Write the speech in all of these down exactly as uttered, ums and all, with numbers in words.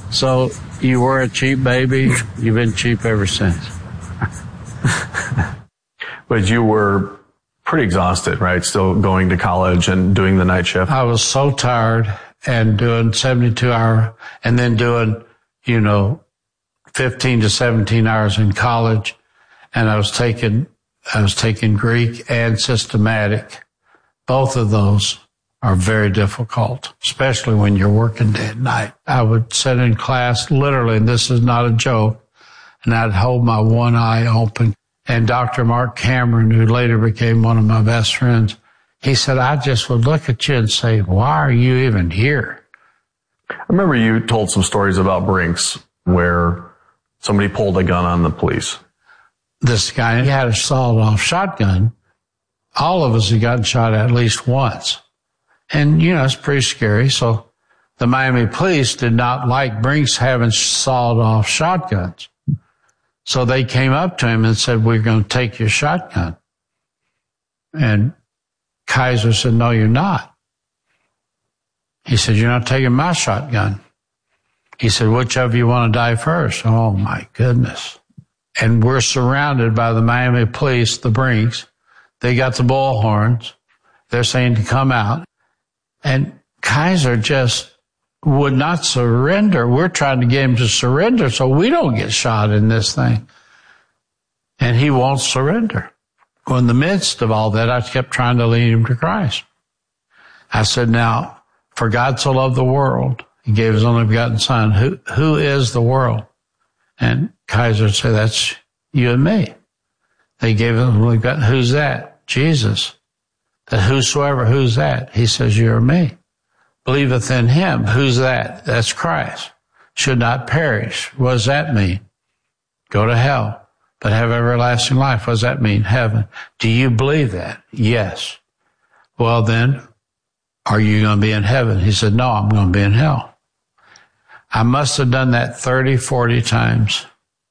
So you were a cheap baby. You've been cheap ever since. But you were pretty exhausted, right? Still going to college and doing the night shift. I was so tired and doing seventy-two hour and then doing, you know, fifteen to seventeen hours in college. And I was taking, I was taking Greek and systematic. Both of those are very difficult, especially when you're working day and night. I would sit in class literally, and this is not a joke, and I'd hold my one eye open. And Doctor Mark Cameron, who later became one of my best friends, he said, I just would look at you and say, why are you even here? I remember you told some stories about Brinks where somebody pulled a gun on the police. This guy, he had a sawed-off shotgun. All of us had gotten shot at least once. And, you know, it's pretty scary. So the Miami police did not like Brinks having sawed-off shotguns. So they came up to him and said, we're going to take your shotgun. And Kaiser said, no, you're not. He said, you're not taking my shotgun. He said, which of you want to die first? Oh, my goodness. And we're surrounded by the Miami police, the Brinks. They got the bullhorns. They're saying to come out. And Kaiser just would not surrender. We're trying to get him to surrender so we don't get shot in this thing. And he won't surrender. Well, in the midst of all that, I kept trying to lead him to Christ. I said, now, for God so loved the world, he gave his only begotten son. Who, who is the world? And Kaiser said, that's you and me. They gave him, only begotten. Who's that? Jesus. That whosoever, who's that? He says, you or me. Believeth in him. Who's that? That's Christ. Should not perish. What does that mean? Go to hell, but have everlasting life. What does that mean? Heaven. Do you believe that? Yes. Well, then, are you going to be in heaven? He said, no, I'm going to be in hell. I must have done that thirty, forty times.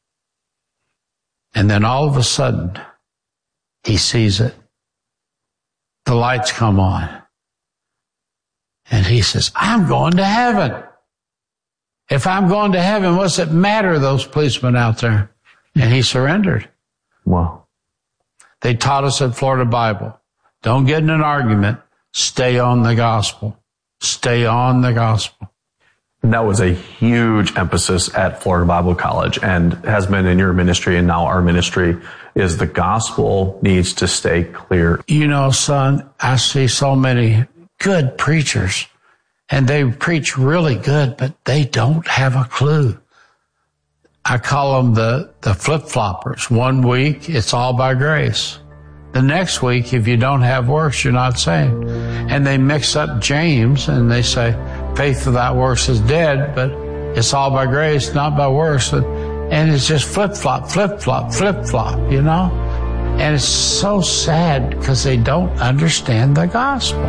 And then all of a sudden, he sees it. The lights come on. And he says, I'm going to heaven. If I'm going to heaven, what's it matter, those policemen out there? And he surrendered. Wow. They taught us at Florida Bible, don't get in an argument, stay on the gospel. Stay on the gospel. And that was a huge emphasis at Florida Bible College and has been in your ministry and now our ministry is the gospel needs to stay clear. You know, son, I see so many good preachers and they preach really good, but they don't have a clue. I call them the, the flip-floppers. One week, it's all by grace. The next week, if you don't have works, you're not saved. And they mix up James and they say, faith without works is dead, but it's all by grace, not by works. And it's just flip-flop, flip-flop, flip-flop, you know? And it's so sad because they don't understand the gospel.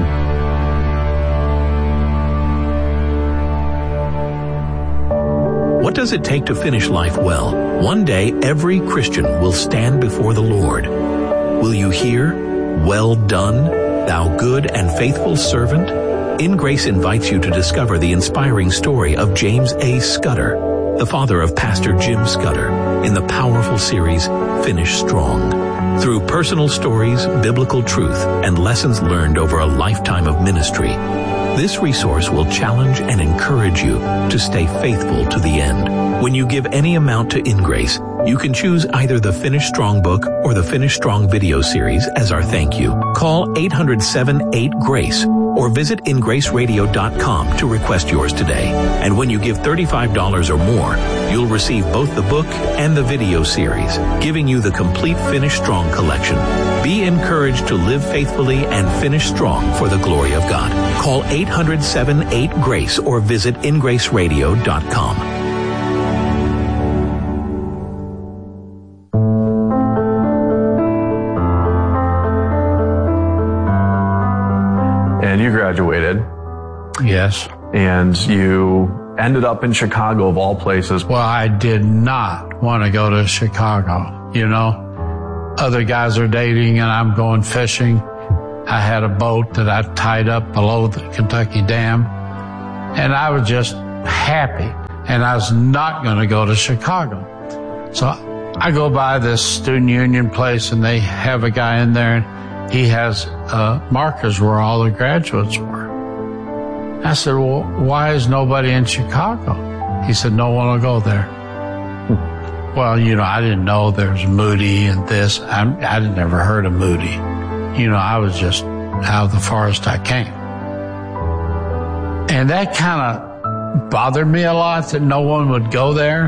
What does it take to finish life well? One day, every Christian will stand before the Lord. Will you hear, well done, thou good and faithful servant? In Grace invites you to discover the inspiring story of James A. Scudder, the father of Pastor Jim Scudder, in the powerful series, Finish Strong. Through personal stories, biblical truth, and lessons learned over a lifetime of ministry, this resource will challenge and encourage you to stay faithful to the end. When you give any amount to InGrace, you can choose either the Finish Strong book or the Finish Strong video series as our thank you. Call eight hundred, seven eight, GRACE or visit in grace radio dot com to request yours today. And when you give thirty-five dollars or more, you'll receive both the book and the video series, giving you the complete Finish Strong collection. Be encouraged to live faithfully and finish strong for the glory of God. Call eight hundred, seven eight, GRACE or visit in grace radio dot com. And you graduated. Yes. And you ended up in Chicago, of all places. Well, I did not want to go to Chicago. You know, other guys are dating and I'm going fishing. I had a boat that I tied up below the Kentucky Dam. And I was just happy. and I was not going to go to Chicago. So I go by this student union place, and they have a guy in there, and he has uh, markers where all the graduates were. I said, well, why is nobody in Chicago? He said, no one will go there. Well, you know, I didn't know there's Moody and this. I, I'd never heard of Moody. You know, I was just out of the forest I came. And that kind of bothered me a lot, that no one would go there.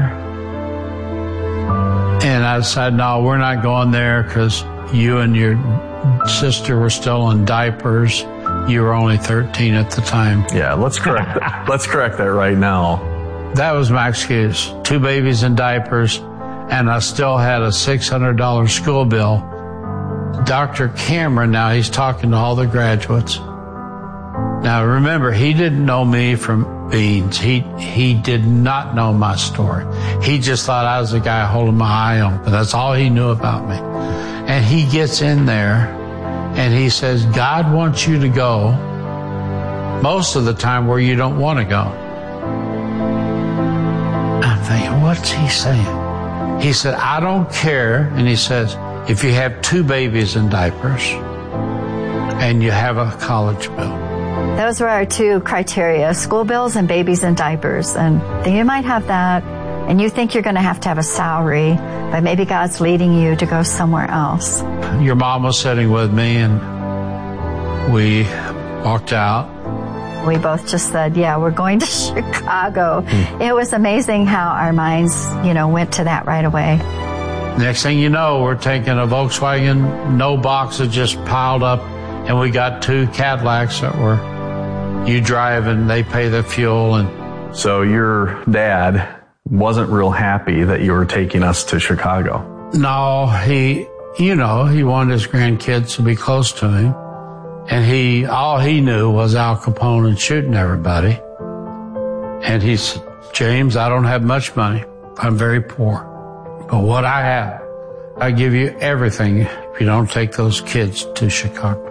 And I decided, no, we're not going there because you and your sister were still in diapers. You were only thirteen at the time. Yeah, let's correct that. Let's correct that right now. That was my excuse. Two babies in diapers, and I still had a six hundred dollars school bill. Doctor Cameron, now he's talking to all the graduates. Now remember, he didn't know me from beans. He he did not know my story. He just thought I was the guy holding my eye open. That's all he knew about me. And he gets in there and he says, God wants you to go most of the time where you don't want to go. I'm thinking, what's he saying? He said, I don't care. And he says, if you have two babies in diapers and you have a college bill. Those were our two criteria, school bills and babies in diapers. And you might have that, and you think you're going to have to have a salary, but maybe God's leading you to go somewhere else. Your mom was sitting with me, and we walked out. We both just said, yeah, we're going to Chicago. Mm. It was amazing how our minds, you know, went to that right away. Next thing you know, we're taking a Volkswagen, no boxes just piled up, and we got two Cadillacs that were, you drive and they pay the fuel. And so your dad wasn't real happy that you were taking us to Chicago. No, he, you know, he wanted his grandkids to be close to him. And he, all he knew was Al Capone and shooting everybody. And he said, James, I don't have much money. I'm very poor. But what I have, I give you everything if you don't take those kids to Chicago.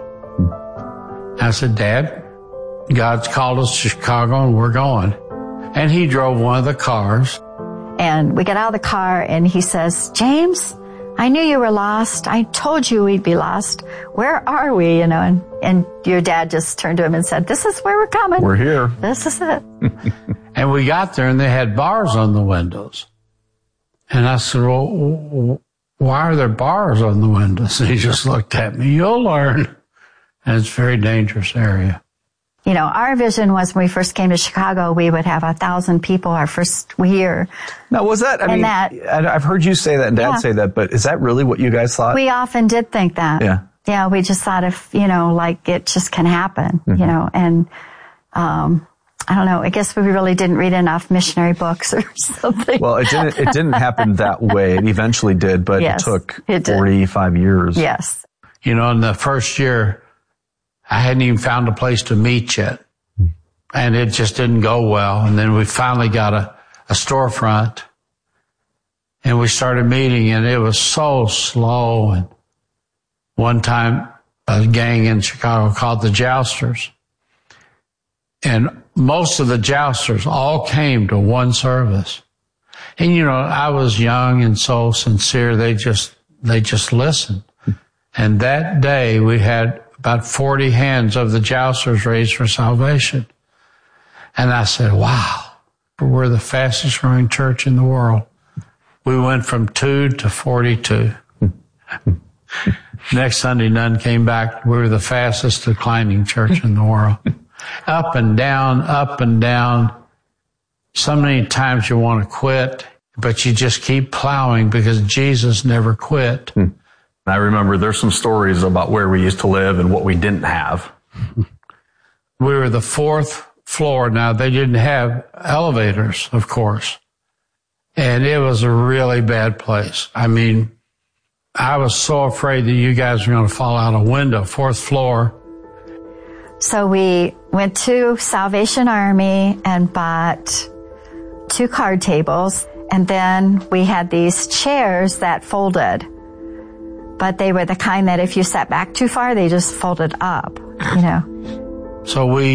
I said, Dad, God's called us to Chicago and we're going. And he drove one of the cars. And we got out of the car and he says, James, I knew you were lost. I told you we'd be lost. Where are we? You know, and, and your dad just turned to him and said, this is where we're coming. We're here. This is it. And we got there and they had bars on the windows. And I said, well, why are there bars on the windows? And he just looked at me, you'll learn. And it's a very dangerous area. You know, our vision was when we first came to Chicago, we would have a thousand people our first year. Now, was that, I and mean, that, I've heard you say that and Dad yeah. say that, but is that really what you guys thought? We often did think that. Yeah. Yeah, we just thought if, you know, like it just can happen, mm-hmm. you know, and, um, I don't know, I guess we really didn't read enough missionary books or something. Well, it didn't, it didn't happen that way. It eventually did, but yes, it took it forty-five years. Yes. You know, in the first year, I hadn't even found a place to meet yet. And it just didn't go well. And then we finally got a, a storefront and we started meeting and it was so slow. And one time a gang in Chicago called the Jousters. And most of the Jousters all came to one service. And, you know, I was young and so sincere. They just, they just listened. And that day we had about forty hands of the Jousters raised for salvation. And I said, wow, we're the fastest growing church in the world. We went from two to forty-two. Next Sunday, none came back. We were the fastest declining church in the world. Up and down, up and down. So many times you want to quit, but you just keep plowing because Jesus never quit. I remember there's some stories about where we used to live and what we didn't have. We were the fourth floor. Now, they didn't have elevators, of course. And it was a really bad place. I mean, I was so afraid that you guys were going to fall out a window, fourth floor. So we went to Salvation Army and bought two card tables. And then we had these chairs that folded. But they were the kind that if you sat back too far, they just folded up, you know. So we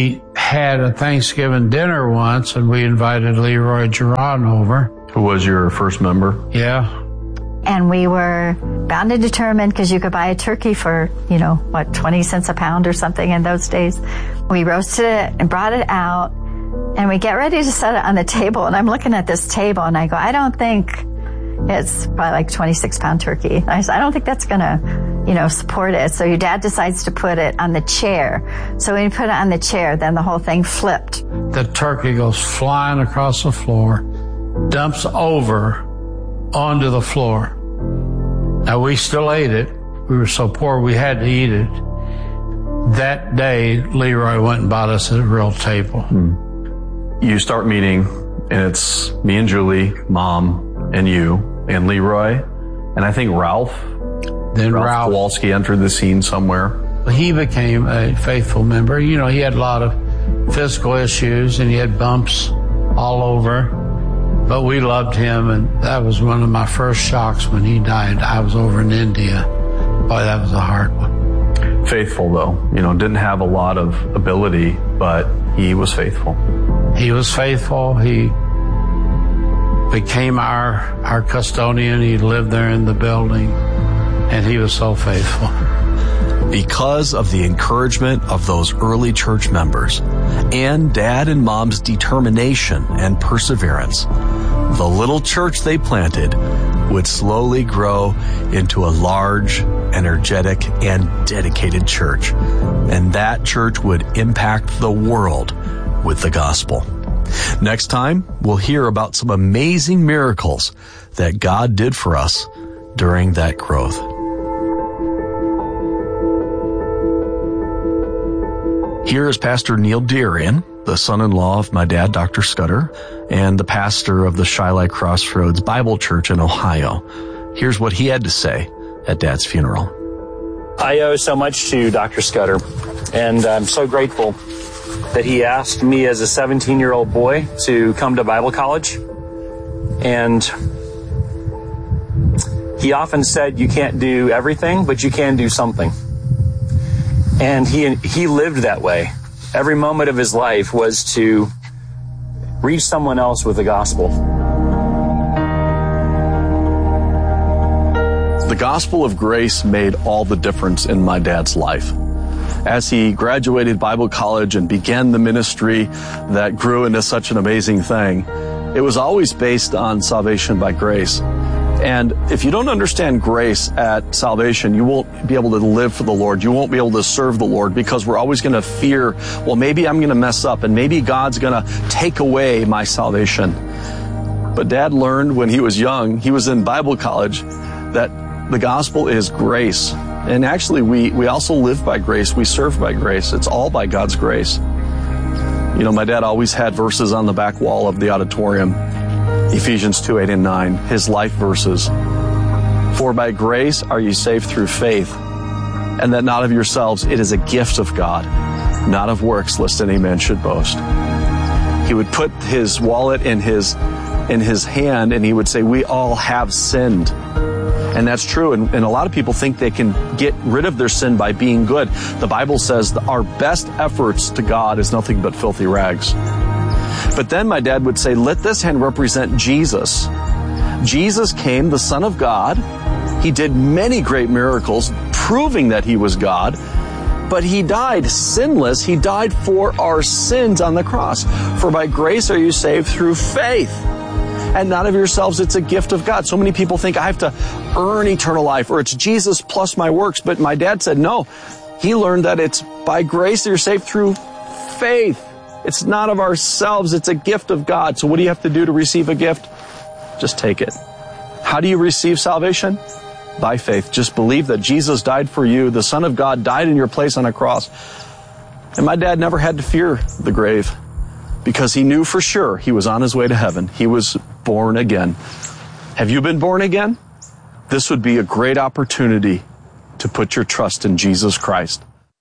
had a Thanksgiving dinner once, and we invited Leroy Geron over. Who was your first member? Yeah. And we were bound and determined, because you could buy a turkey for, you know, what, twenty cents a pound or something in those days. We roasted it and brought it out, and we get ready to set it on the table. And I'm looking at this table, and I go, I don't think it's probably like twenty-six pound turkey. I said, I don't think that's going to, you know, support it. So your dad decides to put it on the chair. So when you put it on the chair, then the whole thing flipped. The turkey goes flying across the floor, dumps over onto the floor. Now, we still ate it. We were so poor we had to eat it. That day, Leroy went and bought us a real table. Hmm. You start meeting, and it's me and Julie, Mom, and you, and Leroy, and I think Ralph. Then Ralph, Ralph Kowalski entered the scene somewhere. He became a faithful member. You know, he had a lot of physical issues, and he had bumps all over. But we loved him, and that was one of my first shocks when he died. I was over in India. Boy, that was a hard one. Faithful, though. You know, didn't have a lot of ability, but he was faithful. He was faithful. He became our, our custodian. He lived there in the building, and he was so faithful. Because of the encouragement of those early church members and Dad and Mom's determination and perseverance, the little church they planted would slowly grow into a large, energetic, and dedicated church. And that church would impact the world with the gospel. Next time, we'll hear about some amazing miracles that God did for us during that growth. Here is Pastor Neil Darian, the son-in-law of my dad, Doctor Scudder, and the pastor of the Shiloh Crossroads Bible Church in Ohio. Here's what he had to say at Dad's funeral. I owe so much to Doctor Scudder, and I'm so grateful that he asked me as a seventeen-year-old boy to come to Bible college. And he often said, you can't do everything, but you can do something. And he he lived that way. Every moment of his life was to reach someone else with the gospel. The gospel of grace made all the difference in my dad's life. As he graduated Bible college and began the ministry that grew into such an amazing thing, it was always based on salvation by grace. And if you don't understand grace at salvation, you won't be able to live for the Lord. You won't be able to serve the Lord, because we're always going to fear, well, maybe I'm going to mess up and maybe God's going to take away my salvation. But Dad learned when he was young, he was in Bible college, that the gospel is grace. And actually, we, we also live by grace. We serve by grace. It's all by God's grace. You know, my dad always had verses on the back wall of the auditorium. Ephesians two, eight, and nine, his life verses. For by grace are you saved through faith, and that not of yourselves, it is a gift of God, not of works, lest any man should boast. He would put his wallet in his in his hand, and he would say, we all have sinned. And that's true. And, and a lot of people think they can get rid of their sin by being good. The Bible says that our best efforts to God is nothing but filthy rags. But then my dad would say, let this hand represent Jesus. Jesus came, the Son of God. He did many great miracles, proving that he was God. But he died sinless. He died for our sins on the cross. For by grace are you saved through faith. And not of yourselves, it's a gift of God. So many people think I have to earn eternal life, or it's Jesus plus my works. But my dad said, no. He learned that it's by grace that you're saved through faith. It's not of ourselves. It's a gift of God. So what do you have to do to receive a gift? Just take it. How do you receive salvation? By faith. Just believe that Jesus died for you. The Son of God died in your place on a cross. And my dad never had to fear the grave, because he knew for sure he was on his way to heaven. He was born again. Have you been born again? This would be a great opportunity to put your trust in Jesus Christ.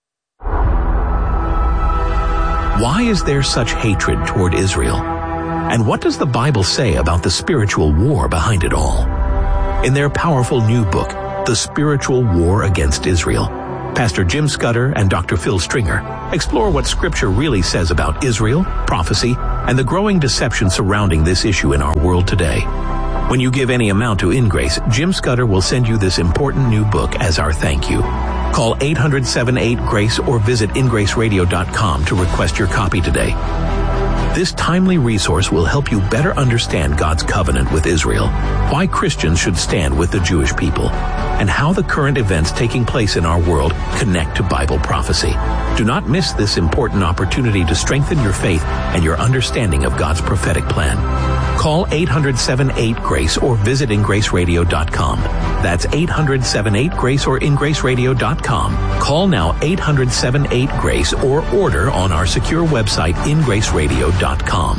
Why is there such hatred toward Israel? And what does the Bible say about the spiritual war behind it all? In their powerful new book, The Spiritual War Against Israel, Pastor Jim Scudder and Doctor Phil Stringer explore what Scripture really says about Israel, prophecy, and the growing deception surrounding this issue in our world today. When you give any amount to InGrace, Jim Scudder will send you this important new book as our thank you. Call eight hundred, seven eight, GRACE or visit in grace radio dot com to request your copy today. This timely resource will help you better understand God's covenant with Israel, why Christians should stand with the Jewish people, and how the current events taking place in our world connect to Bible prophecy. Do not miss this important opportunity to strengthen your faith and your understanding of God's prophetic plan. Call eight hundred, seven eight, GRACE or visit in grace radio dot com. That's eight hundred, seven eight, GRACE or in grace radio dot com. Call now eight hundred, seven eight, GRACE or order on our secure website in grace radio dot com.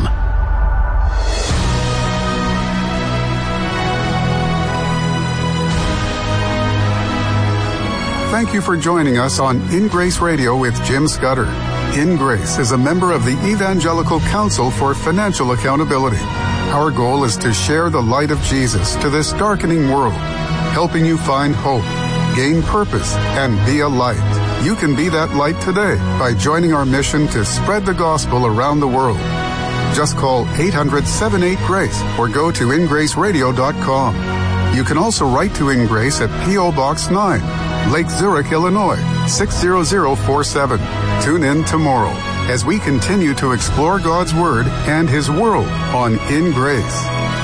Thank you for joining us on In Grace Radio with Jim Scudder. In Grace is a member of the Evangelical Council for Financial Accountability. Our goal is to share the light of Jesus to this darkening world, helping you find hope, gain purpose, and be a light. You can be that light today by joining our mission to spread the gospel around the world. Just call eight hundred, seven eight, GRACE or go to in grace radio dot com. You can also write to In Grace at P O Box nine, Lake Zurich, Illinois, six zero zero four seven. Tune in tomorrow as we continue to explore God's Word and His world on In Grace.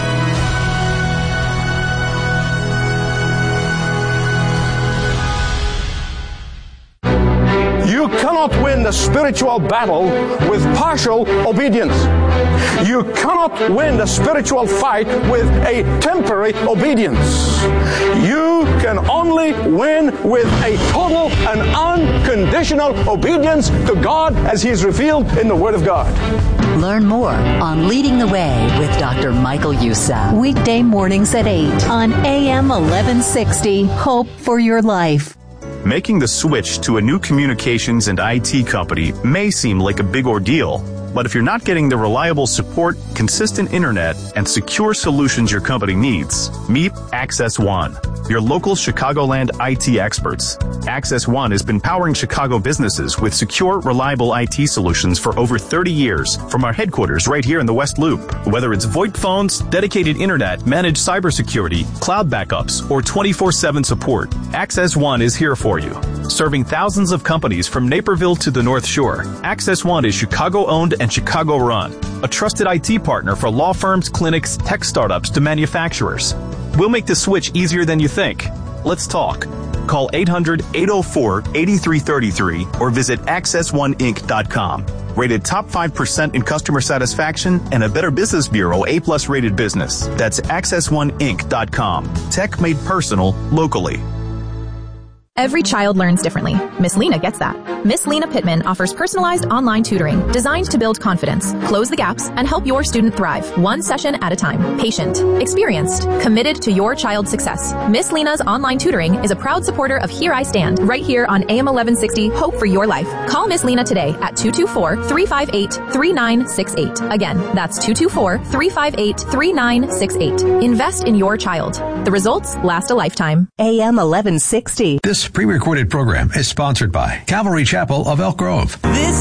You cannot win the spiritual battle with partial obedience. You cannot win the spiritual fight with a temporary obedience. You can only win with a total and unconditional obedience to God as He is revealed in the Word of God. Learn more on Leading the Way with Doctor Michael Youssef. Weekday mornings at eight on A M eleven sixty. Hope for your life. Making the switch to a new communications and I T company may seem like a big ordeal, but if you're not getting the reliable support, consistent internet, and secure solutions your company needs, meet Access One, your local Chicagoland I T experts. Access One has been powering Chicago businesses with secure, reliable I T solutions for over thirty years from our headquarters right here in the West Loop. Whether it's VoIP phones, dedicated internet, managed cybersecurity, cloud backups, or twenty-four seven support, Access One is here for you. Serving thousands of companies from Naperville to the North Shore, Access One is Chicago-owned and Chicago-run, a trusted I T partner for law firms, clinics, tech startups to manufacturers. We'll make the switch easier than you think. Let's talk. Call eight hundred, eight oh four, eight three three three or visit access one inc dot com. Rated top five percent in customer satisfaction and a Better Business Bureau A plus rated business. That's access one inc dot com. Tech made personal, locally. Every child learns differently. Miss Lena gets that. Miss Lena Pittman offers personalized online tutoring designed to build confidence, close the gaps, and help your student thrive, one session at a time. Patient, experienced, committed to your child's success. Miss Lena's online tutoring is a proud supporter of Here I Stand, right here on A M eleven sixty, Hope for Your Life. Call Miss Lena today at two two four, three five eight, three nine six eight. Again, that's two two four, three five eight, three nine six eight. Invest in your child. The results last a lifetime. A M eleven sixty. This pre-recorded program is sponsored by Calvary Chapel of Elk Grove. This